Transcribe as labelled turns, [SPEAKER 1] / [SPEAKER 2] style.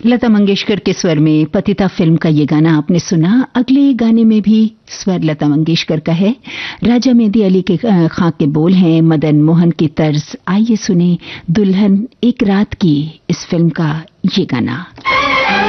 [SPEAKER 1] लता मंगेशकर के स्वर में पतिता फिल्म का ये गाना आपने सुना। अगले गाने में भी स्वर लता मंगेशकर का है। राजा मेहंदी अली के खां के बोल हैं, मदन मोहन की तर्ज। आइए सुने दुल्हन एक रात की इस फिल्म का ये गाना।